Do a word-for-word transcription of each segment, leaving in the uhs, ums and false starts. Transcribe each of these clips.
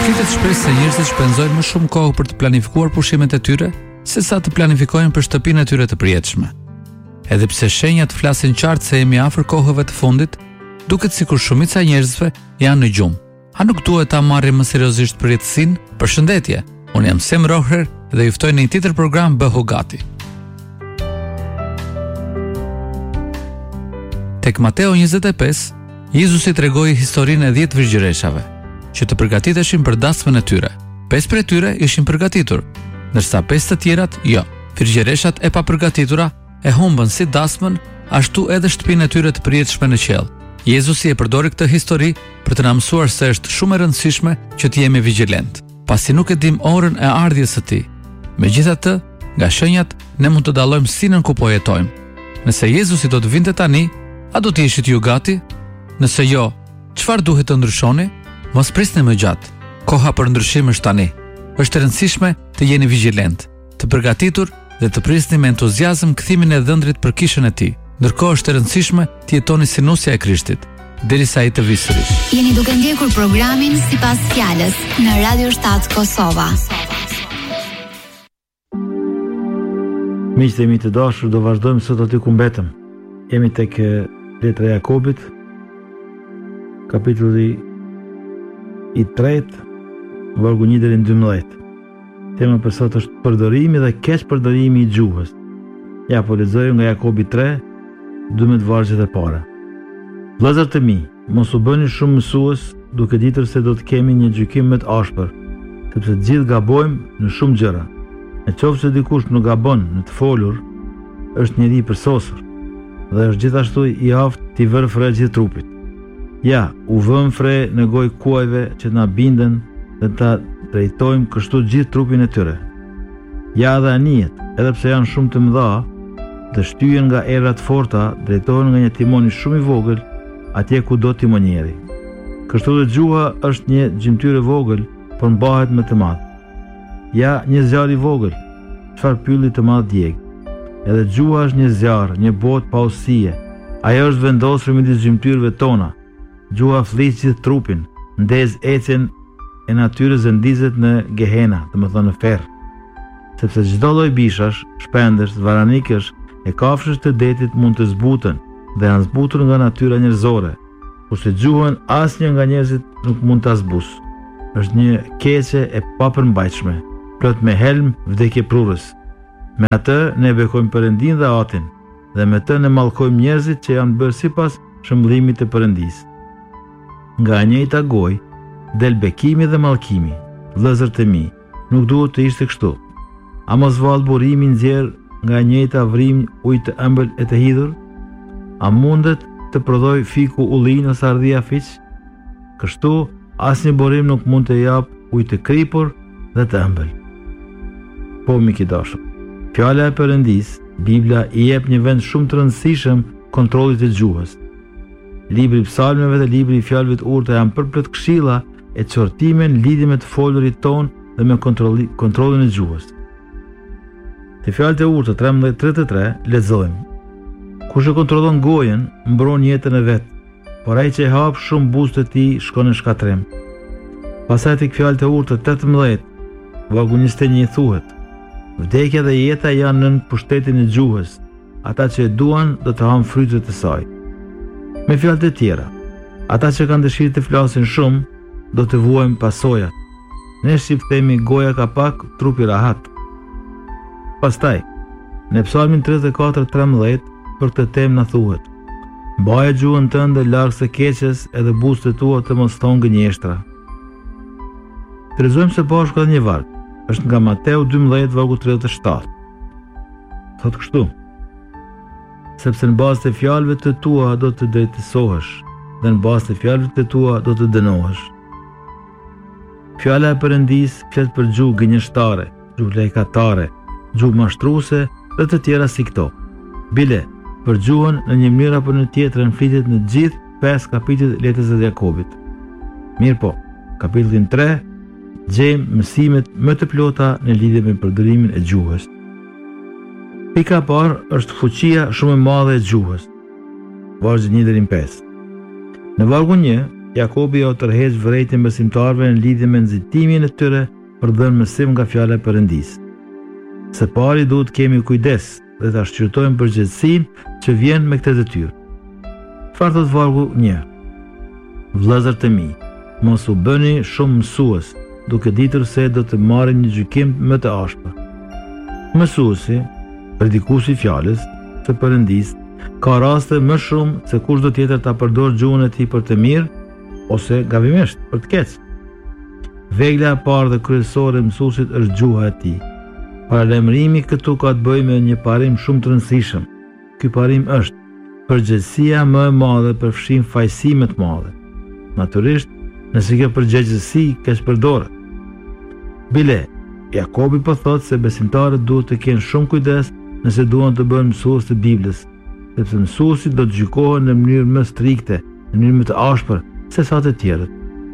Shkritet shpresë se njerëzit shpenzojnë më shumë kohë për të planifikuar pushimet e tyre, se sa të planifikojnë për shtëpinë e tyre të përjetshme. Edhe pse shenjat flasin qartë se jemi afër kohëve të fundit, duket sikur shumica e njerëzve janë në gjumë. A nuk duhet ta marrim më seriozisht përjetësinë? Përshëndetje, unë jam Sem Roher dhe ju ftoj në një tjetër program Bëhu Gati. Tek Mateo njëzet e pesë, Jezusi tregoi historinë e dhjetë virgjëreshave, që të përgatiteshin për dasmën e tyre. Pesë prej tyre ishin përgatitur, ndërsa pesë të tjerat jo. Virgjëreshat e papërgatitura e humbën si dasmën, ashtu edhe shtëpinë e tyre të përjetshme në qiell. Jezusi e përdori këtë histori për të na mësuar se është shumë e rëndësishme që të jemi vigjilent, pasi nuk e dim orën e ardhjes së Tij. Megjithatë, nga shenjat ne mund të dallojmë sinën ku po jetojmë. Nëse Jezusi do të vinte tani, a do të ishit ju gati? Nëse jo, çfarë duhet të ndryshoni? Mos prisni më gjatë. Koha për ndryshim është tani. Është e rëndësishme të jeni vigjilent, të përgatitur dhe të prisni me entuziazëm kthimin e dhëndrit për kishën e Tij. Ndërkohë është e rëndësishme të jetoni si nusja e Krishtit, derisa ai të vijë sërish. Jeni duke ndjekur programin Sipas Fjalës në Radio shtat Kosova. Miqtë e mi të dashur, do vazhdojmë sot aty ku mbetëm. Jemi tek letra e Jakobit, kapitulli i tretë, vargu një deri në dymbëdhjetë. Tema për sot është përdorimi dhe keq përdorimi i gjuhës. Ja po lexoj nga Jakobi tre, dymbëdhjetë vargjet e para. Vëllezër të mi, mos u bëni shumë mësues, duke ditur se do të kemi një gjykim më të ashpër, sepse të gjithë gabojmë në shumë gjëra. Në qoftë se dikush nuk gabon në të folur, është njeri i përsosur, dhe është gjithashtu i aftë t'i vërë fre gjithë trupit. Ja, u vëm fre në gojë kuajve që na binden dhe ta drejtojmë kështu gjithë trupin e tyre. Ja dhe anijet, edhe pse janë shumë të mëdha, të shtyjen nga errat forta, drejtohen nga një timoni shumë i vogël, atje ku do timonieri. Kështu dhe gjuha është një gjymtyr e vogël, por mbahet më të madh. Ja, një zjarr i vogël, çfarë pylli të madh djeg. Edhe gjuha është një zjarr, një botë pa usije. Ajo është vendosur midis gjymtyrëve tona. Gjuha flis gjithë trupin, ndez ecjen e natyrës dhe ndizet në gehena, të më thonë në ferr. Sepse çdo lloj bishash, shpendesh, varanikësh e kafshësh të detit mund të zbuten dhe janë zbutur nga natyra njerëzore, kurse gjuhën asnjë nga njerëzit nuk mund ta zbusë. Është një keqe e papërmbajtshme, plot me helm vdekje prurës. Me atë ne bekojmë Perëndin dhe Atin, dhe me të ne mallkojmë njerëzit që janë bërë sipas shëmbëllimit të Perëndisë. Nga e njëjta gojë del bekimi dhe mallkimi. Vëllezër të mi, nuk duhet të ishte kështu. A mos vallë burimi nxjerr nga e njëjta vrim ujë të ëmbël e të hidhur? A mundet të prodhoj fiku ullinë ose ardhia fiq? Kështu asnjë burim nuk mund të jap ujë të kripur dhe të ëmbël. Po mik i dashur, fjala e Perëndisë, Bibla i jep një vend shumë të rëndësishëm kontrollit të gjuhës. Libri i psalmeve dhe libri i fjalëve të urta janë përplot këshilla e çortime në lidhje me të folurit ton dhe me kontrollin e gjuhës. Te fjalët e urta tretëmbëdhjetë tridhjetë e tre lexojmë: kush e kontrollon gojen, mbron jetën e vet, por ai që e hap shumë buzët e tij shkon në shkatrim. Pastaj tek fjalët e urta tetëmbëdhjetë, vargu njëzet e një thuhet: vdekja dhe jeta janë nën pushtetin e gjuhës, ata që e duan do të hanë frytet e saj. Me fjalët e tjera, ata që kanë dëshirë të flasin shumë, do të vuajnë pasojat. Ne shqip themi goja ka pak, trupi rahat. Pastaj, në Psalmin tridhjetë e katër trembëdhjetë, për këtë temë na thuhet: mbaje gjuhën tënde larg së keqes, edhe buzët e tua të mos thonë gënjeshtra. Të lexojmë së bashku edhe një varg. Është nga Mateu dymbëdhjetë vargu tridhjetë e shtatë. Thotë kështu: sepse në bazë të fjalëve të tua do të drejtësohesh, dhe në bazë të fjalëve të tua do të dënohesh. Fjala e Perëndisë flet për gjuhë gënjeshtare, gjuhë lejkatare, gjuhë mashtruese dhe të tjera si këto. Bile, për gjuhën në një mënyrë apo në tjetrën flitet në gjithë pesë kapitujt e letrës së Jakobit. Mirë po, kapitullin tre gjejmë mësimet më të plota në lidhje me përdorimin e gjuhës. Pika e parë është fuqia shumë e madhe e gjuhës. Vargu një deri në pesë. Në vargun një Jakobi o tërheq vërejtjen besimtarëve në lidhje me nxitimin e tyre për dhënë mësim nga fjala e Perëndisë. Së pari duhet kemi kujdes dhe ta shqyrtojmë përgjegjësinë që vjen me këtë detyrë. Çfarë thot vargu një? Vëllezër të mi, mos u bëni shumë mësues, duke ditur se do të marrin një gjykim më të ashpër. Mësuesi, predikuesi i fjalës së Perëndisë, ka raste më shumë se kushdo tjetër ta përdor gjuhën e tij për të mirë ose gabimisht për të keq. Vegla e parë dhe kryesore e mësuesit është gjuha e tij. Paralajmërimi këtu ka të bëjë me një parim shumë të rëndësishëm. Ky parim është: përgjegjësia më e madhe përfshin fajësime të mëdha. Natyrisht, nëse kjo përgjegjësi keq përdoret. Bile, Jakobi po thotë se besimtarët duhet të kenë shumë kujdes nëse duan të bëhen mësues të Biblës, sepse mësuesit do të gjykohen në mënyrë më strikte, në mënyrë më të ashpër se sa të tjerët.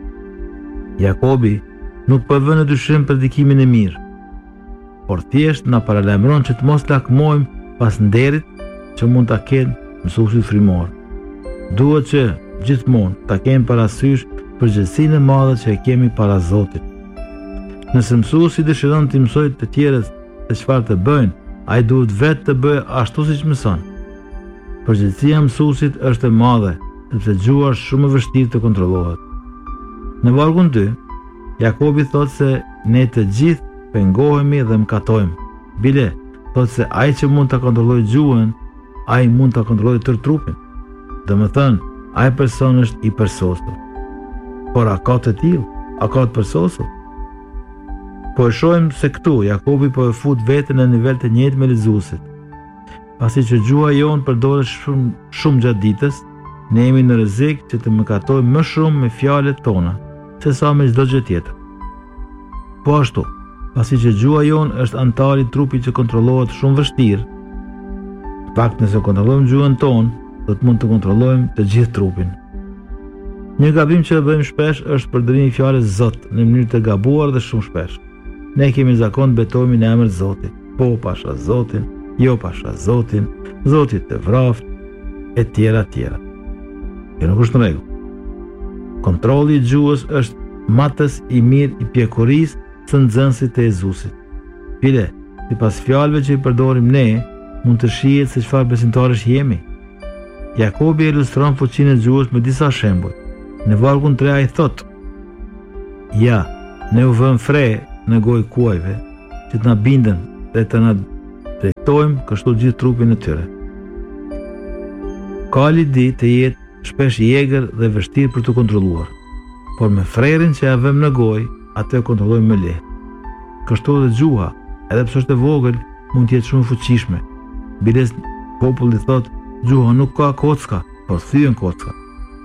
Jakobi nuk po vën në dyshim predikimin e mirë, por thjesht na paralajmëron që të mos lakmojmë pas nderit që mund ta kenë mësuesit frymor. Duhet që gjithmonë ta kemi parasysh përgjegjësinë e madhe që e kemi para Zotit. Nëse mësuesi dëshiron të mësojë të tjerët se çfarë të bëjnë, ai duhet vetë të bëjë ashtu siç mëson. Përgjegjësia e mësuesit është e madhe, sepse gjuha është shumë e vështirë të kontrollohet. Në vargun dy, Jakobi thotë se ne të gjithë pengohemi dhe mëkatojmë. Bile, thotë se ai që mund ta kontrollojë gjuhën, ai mund ta kontrollojë tërë trupin. Domethënë, ai person është i përsosur. Por a ka të tillë? A ka të përsosur? Po e shohim se këtu Jakobi po e fut veten në nivel të njëjtë me lexuesit. Pasi që gjuha jonë përdoret shumë shumë gjatë ditës, ne jemi në rrezik që të mëkatojmë më shumë me fjalët tona se sa me çdo gjë tjetër. Po ashtu, pasi që gjuha jonë është antari i trupit që kontrollohet shumë vështirë, në fakt nëse kontrollojmë gjuhën tonë, do të mund të kontrollojmë të gjithë trupin. Një gabim që e bëjmë shpesh është përdorimi i fjalës Zot në mënyrë të gabuar dhe shumë shpesh. Ne kemi zakon të betojmë në emër të Zotit. Po pasha Zotin, jo pasha Zotin, Zoti të vraft, e tjera tjera. Kjo nuk është në rregull. Kontrolli i gjuhës është matës i mirë i pjekurisë së nxënësit të Jezusit. Bile, sipas fjalëve që i përdorim ne, mund të shihet se çfarë besimtarësh jemi. Jakobi ilustron fuqinë e gjuhës me disa shembuj. Në vargun tre ai thotë: Ja, ne u vëm fre në gojë kuajve, që të na binden dhe të na drejtojmë kështu gjithë trupin e tyre. Ka lidi të jetë shpesh i egër dhe vështirë për të kontrolluar, por me frerin që ja vëm në gojë, atë e kontrollojmë më lehtë. Kështu edhe gjuha, edhe pse është e vogël, mund të jetë shumë fuqishme. Biles populli thotë, gjuha nuk ka kocka, por thyen kocka.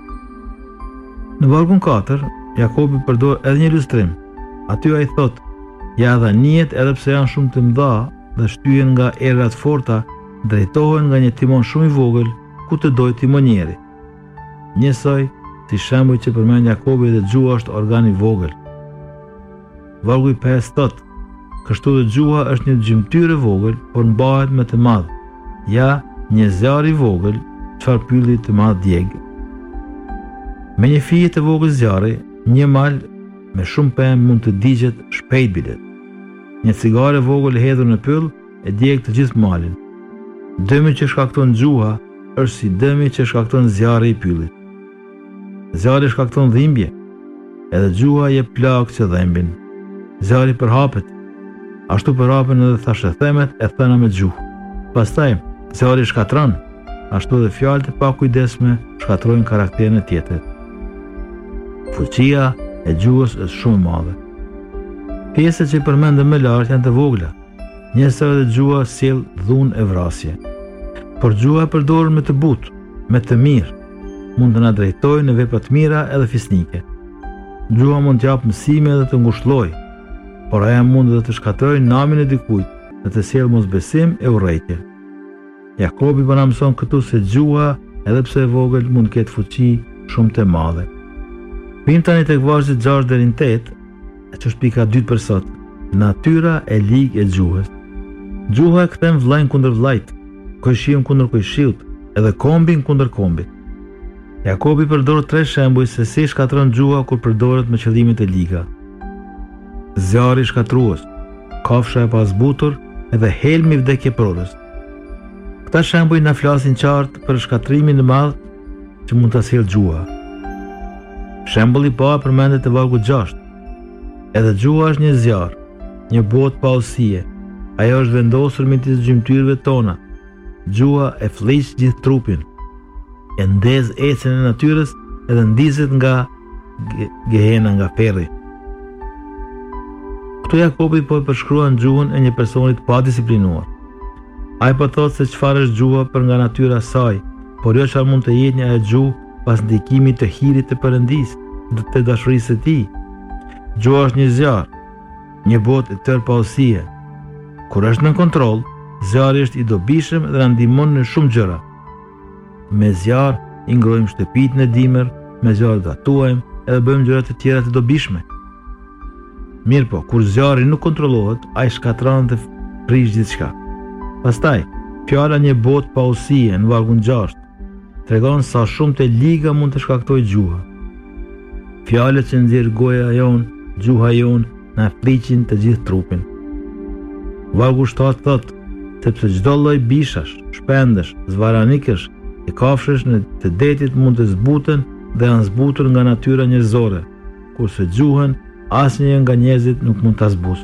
Në vargun katër, Jakobi përdor edhe një ilustrim. Aty ai thotë: Ja dha njihet edhe pse janë shumë të mëdha dhe shtyhen nga errat forta, drejtohen nga një timon shumë i vogël ku të dojë timonieri. Njësoj, si shembuj që përmend Jakobi, dhe gjuha është organ i vogël. Vargu i pesë thotë: Kështu dhe gjuha është një gjymtyr e vogël, por mbahet me të madh. Ja, një zjarr i vogël, çfarë pylli të madh djeg. Me një fije të vogël zjarri, një mal me shumë pemë mund të digjet shpejt bilet. Një cigare e vogël e hedhur në pyll e djeg të gjithë malin. Dëmi që shkakton gjuha është si dëmi që shkakton zjarri i pyllit. Zjarri shkakton dhimbje, edhe gjuha jep plagë që dhembin. Zjarri përhapet, ashtu përhapen edhe thashëthemet e thëna me gjuhë. Pastaj, zjarri shkatron, ashtu dhe fjalët e pakujdesme shkatrojnë karakterin e tjetrit. Fuqia e gjuhës është shumë e madhe. Pjesët që përmendëm më lart janë të vogla. Njësoj dhe gjuha sjell dhunë e vrasje. Por gjuha e përdorur me të butë, me të mirë, mund të na drejtojë në vepra të mira edhe fisnike. Gjuha mund të jap mësime dhe të ngushëllojë, por ajo mund edhe të shkatërrojë namin e dikujt dhe të sjellë mosbesim e urrëtie. Jakobi po na mëson këtu se gjuha, edhe pse e vogël, mund të ketë fuqi shumë të madhe. Vim tani tek vargu gjashtë deri në tetë, që është pika dytë për sot. Natyra e ligë e gjuhës. Gjuha e kthen vllajin kundër vllajt, kojshiun kundër kojshiut, edhe kombin kundër kombit. Jakobi përdor tre shembuj se si shkatron gjuha kur përdoret me qëllime të liga. Zjarri shkatrues, kafsha e pazbutur edhe helmi vdekjeprorës. Këta shembuj na flasin qartë për shkatrimin e madh që mund ta sjellë gjuha. Shembulli i parë përmendet te vargu gjashtë. Edhe gjuha është një zjarr, një botë pa usie. Ajo është vendosur midis gjymtyrëve tona. Gjuha e fliq gjithë trupin, e ndez ecën e natyrës edhe ndizet nga gehena, nga ferri. Këtu Jakobi po përshkruan gjuhën e një personit pa disiplinuar. Ai po thotë se çfarë është gjuha për nga natyra e saj, por jo çfarë mund të jetë një gjuhë pas ndikimit të hirit të Perëndis, të dashurisë së tij. Gjuha është një zjarr, një botë e tërë pa usie. Kur është në kontroll, zjarri është i dobishëm dhe na ndihmon në shumë gjëra. Me zjarr i ngrojmë shtëpitë në dimër, me zjarr gatuajmë edhe bëjmë gjëra të tjera të dobishme. Mirë po, kur zjarri nuk kontrollohet, ai shkatron dhe prish gjithçka. Pastaj, fjala një botë pa usie në vargun gjashtë tregon sa shumë të liga mund të shkaktojë gjuha. Fjalët që nxjerr goja jon, gjuha jon, na fliqin të gjithë trupin. Vargu shtatë thotë, sepse çdo lloj bishash, shpendësh, zvaranikësh e kafshësh në të detit mund të zbuten dhe janë zbutur nga natyra njerëzore, kurse gjuhën asnjë nga njerëzit nuk mund ta zbusë.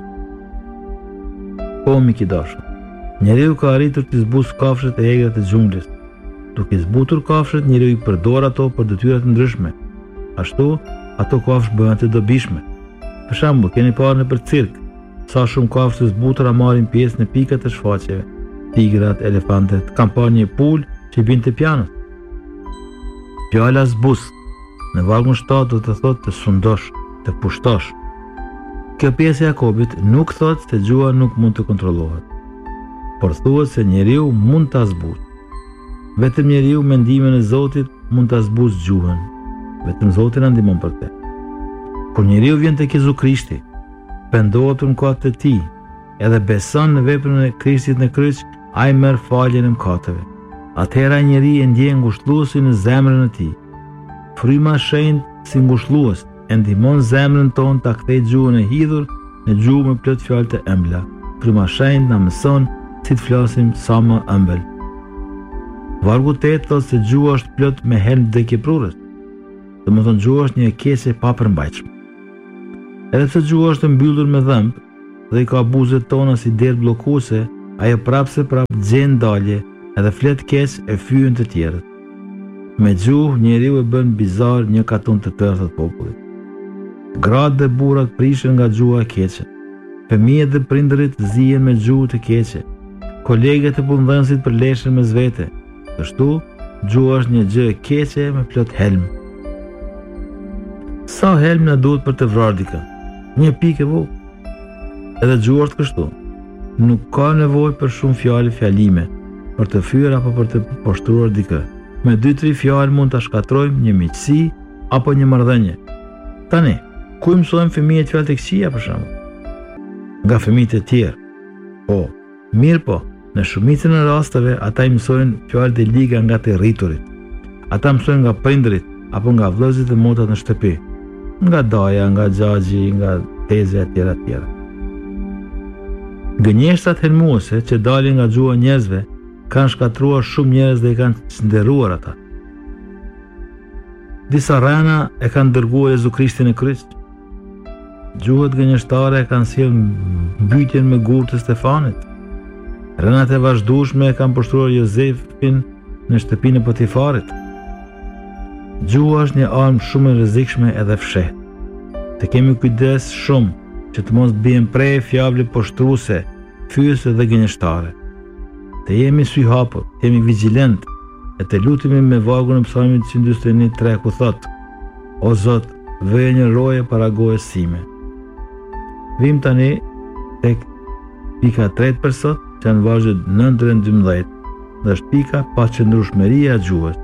Po mik i dashur, njeriu ka arritur të zbusë kafshët e egrat e xhunglit. Duke zbutur kafshët, njeriu i përdor ato për detyra të ndryshme. Ashtu, ato kafshë bëhen të dobishme. Për shembull, keni parë nëpër cirk, sa shumë kafshë të zbutura marrin pjesë në pikat e shfaqjeve. Tigrat, elefantet, kanë parë një pul që i bin të pianët. Fjala zbus në vargun shtatë do të thotë të sundosh, të pushtosh. Kjo pjesë e Jakobit nuk thotë se gjuha nuk mund të kontrollohet, por thuhet se njeriu mund ta zbusë. Vetëm njeriu me ndihmën e Zotit mund ta zbusë gjuhën. Vetëm Zoti na ndihmon për këtë. Kur njeriu vjen tek Jezu Krishti, pendohet në mëkatet e tij, edhe beson në veprën e Krishtit në kryq, ai merr faljen e mëkateve. Atëherë ai njeri e ndjen ngushëlluesin në zemrën e tij. Fryma e shenjtë si ngushëllues e ndihmon zemrën tonë ta kthejë gjuhën e hidhur në gjuhë me plot fjalë të ëmbla. Fryma e shenjtë na mëson si të flasim sa më ëmbël. Vargu tetë thotë se gjuha është plot me helm vdekjeprurës. Domethënë gjuha është një keqe pa përmbajtshme. Edhe pse gjuha është mbyllur me dhëmb dhe i ka buzët tona si derë bllokuese, ajo prapse prap gjen dalje edhe flet keq e fyën të tjerët. Me gjuhë njeriu e bën bizar një katun të tërë të popullit. Gratë dhe burrat prishen nga gjuha e keqe. Fëmijët dhe prindërit zihen me gjuhë të keqe. Kolegët e punëdhënësit përleshen me zvete. Kështu, gjuha është një gjë e keqe me plot helm. Sa helm na duhet për të vrarë dikën? Një pikë e vogël. Edhe gjuha është kështu. Nuk ka nevojë për shumë fjalë fjalime për të fyer apo për të poshtruar dikë. Me dy tri fjalë mund ta shkatrojmë një miqësi apo një marrëdhënie. Tani, ku i mësojmë fëmijët fjalë të këqija për shembull? Nga fëmijët e tjerë. Po, mirë po, në shumicën e rasteve ata i mësojnë fjalë të liga nga të rriturit. Ata mësojnë nga prindërit apo nga vëllezërit e motat në shtëpi, nga daja, nga xhaxhi, nga tezja e tjera tjera. Gënjeshtat helmuese që dalin nga gjuha e njerëzve kanë shkatruar shumë njerëz dhe i kanë çnderuar ata. Disa rana e kanë dërguar Jezu Krishtin në kryq. Gjuhët gënjeshtare kanë sjellë mbytjen me gurë të Stefanit. Rënat e vazhdueshme e kanë poshtruar Jozefin në shtëpinë e Potifarit. Gjuha është një armë shumë e rrezikshme edhe fshehtë. Të kemi kujdes shumë që të mos bien prej fjalëve poshtruese, fyese dhe gënjeshtare. Të jemi sy hapur, të jemi vigjilent e të lutemi me vargun e Psalmit njëzet e një tre ku thotë: O Zot, vëje një roje para gojës sime. Vim tani tek pika tretë për sot, që janë vargjet nëntë deri në dymbëdhjetë, dhe është pika paqëndrueshmëria e gjuhës.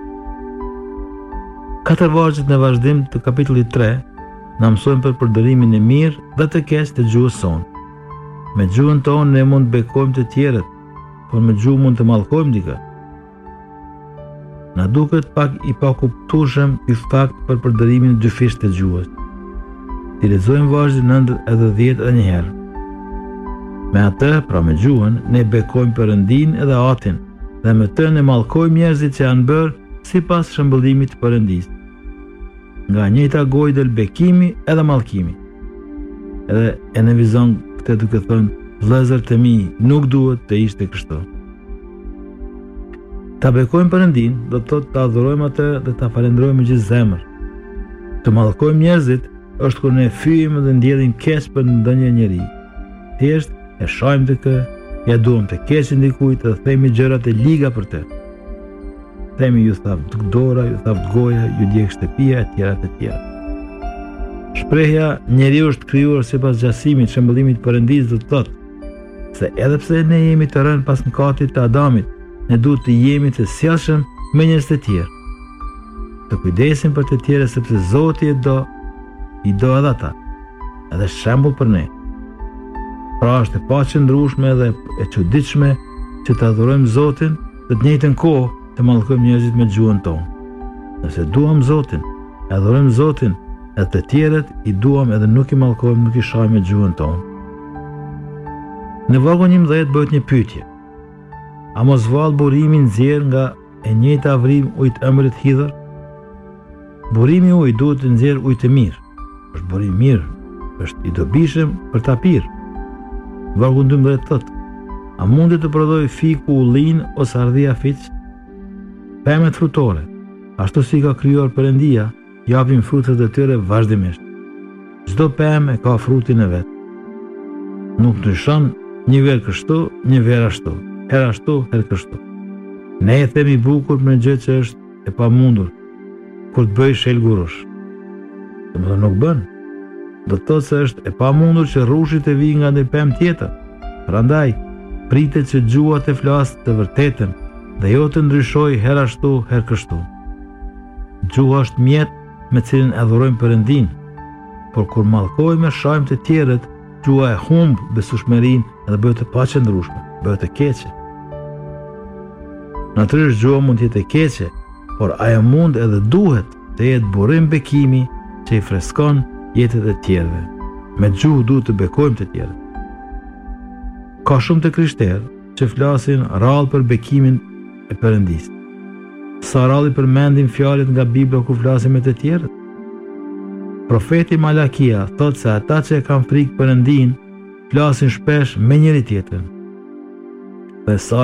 Katër vargjet në vazhdim të kapitullit tre na mësojnë për përdorimin e mirë dhe të keq të gjuhës sonë. Me gjuhën tonë ne mund të bekojmë të tjerët, por me gjuhë mund të mallkojmë dikë. Na duket pak i pakuptueshëm ky fakt për përdorimin e dyfisht të gjuhës. Ti lexojmë vazhdim nëntër edhe dhjetë edhe një herë. Me atë, pra me gjuhën, ne bekojmë Perëndin edhe Atin, dhe me të ne mallkojmë njerëzit që janë bërë sipas shëmbullimit të Perëndisë. Nga njëjta gojë del bekimi edhe mallkimi. Edhe e në vizon këtë duke thënë, vëllezër të mi, nuk duhet të ishte kështu. Ta bekojmë Perëndin, do të thotë ta adhurojmë atë dhe ta falenderojmë me gjithë zemër. Të mallkojmë njerëzit është kur ne fyjmë dhe ndjellim keq për ndonjë njeri. Thjesht e shohim të kë, ja duam të keqin dikujt dhe themi gjërat e liga për të. Themi ju thaft dora, ju thaft goja, ju djeg shtëpia e tjera të tjera. Shprehja njeriu është krijuar sipas gjasimit, shembullimit të Perëndisë do të thotë se edhe pse ne jemi të rënë pas mëkatit të Adamit, ne duhet të jemi të sjellshëm me njerëz të tjerë. Të kujdesim për të tjerë sepse Zoti e do, i do edhe ata, edhe shembull për ne. Pra është e paqëndrueshme dhe e çuditshme që të adhurojmë Zotin dhe të njëjtën kohë të mallkojmë njerëzit me gjuhën tonë. Nëse duam Zotin, e adhurojmë Zotin, edhe të tjerët i duam edhe nuk i mallkojmë, nuk i shohim me gjuhën tonë. Në vargu njëmbëdhjetë bëhet një pyetje. A mos vall burimi nxjerr nga e njëjta vrim ujë të ëmbëlit hidhur? Burimi i ujit duhet të nxjerr ujë të mirë. Është burim mirë, është i dobishëm për ta pirë. Vargu dymbëdhjetë thotë: a mundi të prodhoj fiku ullin ose ardhia fiç? Pemet frutore, ashtu si ka krijuar Perëndia, japin frutet e tyre vazhdimisht. Çdo pemë ka frutin e vet. Nuk ndryshon një verë kështu, një verë ashtu, herë ashtu, herë kështu. Ne e themi bukur me gjë që është e pamundur, kur të bëj shel gurush. Domethënë nuk bën. Do të thotë se është e pamundur që rrushi të vijë nga një pemë tjetër. Prandaj, pritet që gjuha të flasë të vërtetën dhe jo të ndryshojë herë ashtu, herë kështu. Gjuha është mjet me cilin adhurojmë Perëndin, por kur mallkojmë e shohim të tjerët, gjuha e humb besueshmërinë dhe bëhet e paqëndrueshme, bëhet e keqe. Natyrisht gjuha mund të jetë e keqe, por ajo mund edhe duhet të jetë burim bekimi që i freskon jetët e tjerëve. Me gjuhë duhet të bekojmë të tjerët. Ka shumë të krishterë që flasin rrallë për bekimin e Perëndisë. Sa rrallë i përmendim fjalët nga Bibla kur flasin me të tjerët? Profeti Malakia thotë se ata që e kanë frikë Perëndin flasin shpesh me njëri tjetrin. Dhe sa